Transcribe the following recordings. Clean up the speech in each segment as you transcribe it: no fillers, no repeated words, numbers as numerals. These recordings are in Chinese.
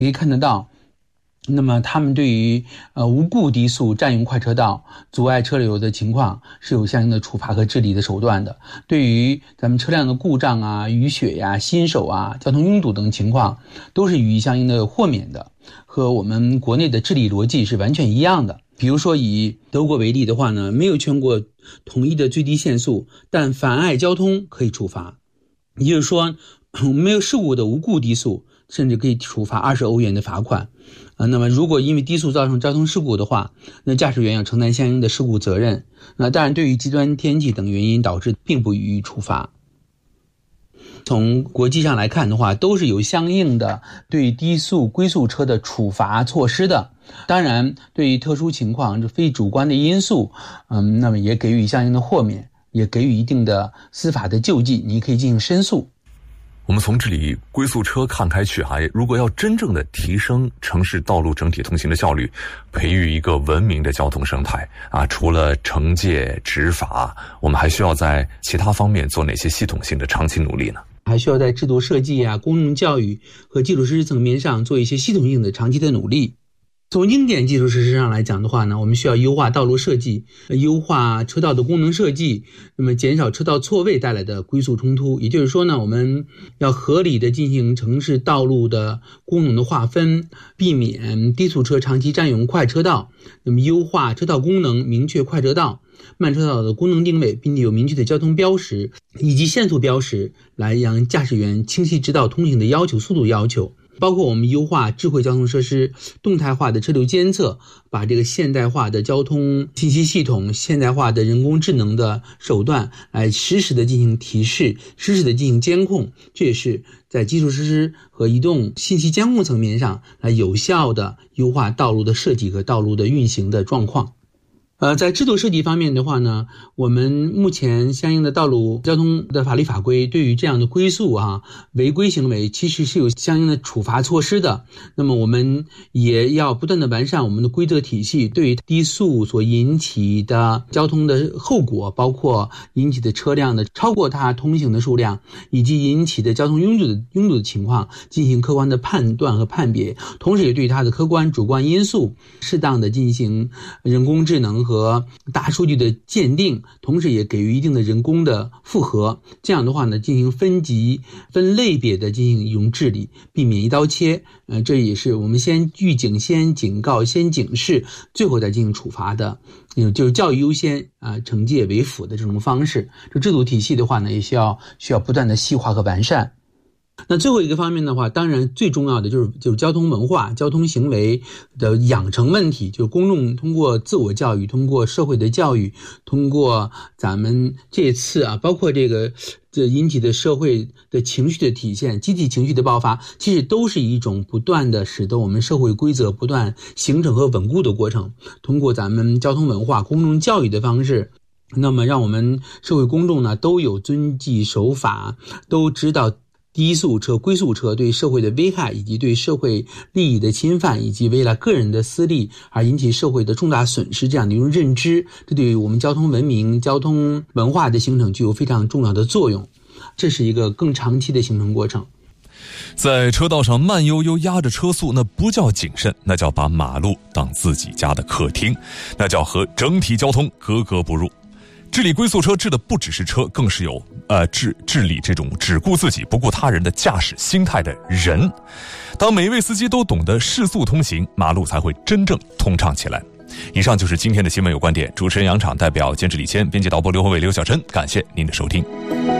可以看得到，那么他们对于无故低速占用快车道、阻碍车流的情况是有相应的处罚和治理的手段的。对于咱们车辆的故障啊、雨雪呀、新手啊、交通拥堵等情况，都是予以相应的豁免的，和我们国内的治理逻辑是完全一样的。比如说以德国为例的话呢，没有全国统一的最低限速，但妨碍交通可以处罚，也就是说没有事故的无故低速甚至可以处罚20欧元的罚款。那么如果因为低速造成交通事故的话，那驾驶员要承担相应的事故责任。那当然对于极端天气等原因导致并不予以处罚。从国际上来看的话，都是有相应的对低速龟速车的处罚措施的。当然对于特殊情况非主观的因素，那么也给予相应的豁免，也给予一定的司法的救济，你可以进行申诉。 我们从这里龟速车看开去如果要真正的提升城市道路整体通行的效率，培育一个文明的交通生态除了惩戒执法，我们还需要在其他方面做哪些系统性的长期努力呢？ 还需要在制度设计公众教育和基础设施层面上做一些系统性的长期的努力。从硬件基础设施上来讲的话呢，我们需要优化道路设计，优化车道的功能设计，那么减少车道错位带来的龟速冲突。也就是说呢，我们要合理的进行城市道路的功能的划分，避免低速车长期占用快车道，那么优化车道功能，明确快车道、慢车道的功能定位，并且有明确的交通标识以及限速标识，来让驾驶员清晰知道通行的要求、速度要求。包括我们优化智慧交通设施、动态化的车流监测，把这个现代化的交通信息系统、现代化的人工智能的手段来实时的进行提示、实时的进行监控，这也是在基础设施和移动信息监控层面上来有效的优化道路的设计和道路的运行的状况。在制度设计方面的话呢，我们目前相应的道路交通的法律法规对于这样的龟速违规行为其实是有相应的处罚措施的。那么我们也要不断的完善我们的规则体系，对于低速所引起的交通的后果，包括引起的车辆的超过它通行的数量，以及引起的交通拥堵的情况进行客观的判断和判别，同时也对它的客观主观因素适当的进行人工智能和大数据的鉴定，同时也给予一定的人工的复核。这样的话呢，进行分级、分类别的进行一种治理，避免一刀切。这也是我们先预警、先警告、先警示，最后再进行处罚的，就是教育优先惩戒为辅的这种方式。这制度体系的话呢，也需要不断的细化和完善。那最后一个方面的话，当然最重要的就是交通文化、交通行为的养成问题，就是公众通过自我教育、通过社会的教育、通过咱们这次包括这引起的社会的情绪的体现、集体情绪的爆发，其实都是一种不断的使得我们社会规则不断形成和稳固的过程。通过咱们交通文化、公众教育的方式，那么让我们社会公众呢都有遵纪守法，都知道低速车、龟速车对社会的危害，以及对社会利益的侵犯，以及为了个人的私利而引起社会的重大损失，这样的一种认知，这对于我们交通文明、交通文化的形成具有非常重要的作用。这是一个更长期的形成过程。 在车道上慢悠悠压着车速，那不叫谨慎，那叫把马路当自己家的客厅，那叫和整体交通格格不入。治理龟速车治的不只是车，更是有治理这种只顾自己不顾他人的驾驶心态的人。当每一位司机都懂得适速通行，马路才会真正通畅起来。以上就是今天的新闻有观点，主持人杨昶，代表监制李谦，编辑导播刘宏伟、刘小晨，感谢您的收听。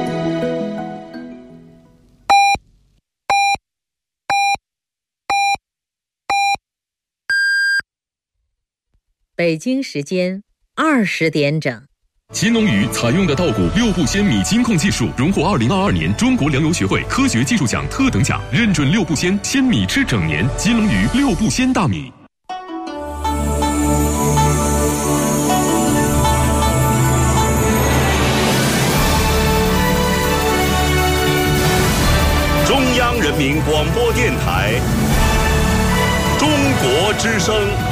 北京时间20点整。 新龙鱼采用的稻谷六步鲜米金控技术，荣获2022年中国粮油学会科学技术奖特等奖，认准六步鲜，鲜米吃整年。金龙鱼六步鲜大米。 中央人民广播电台，中国之声。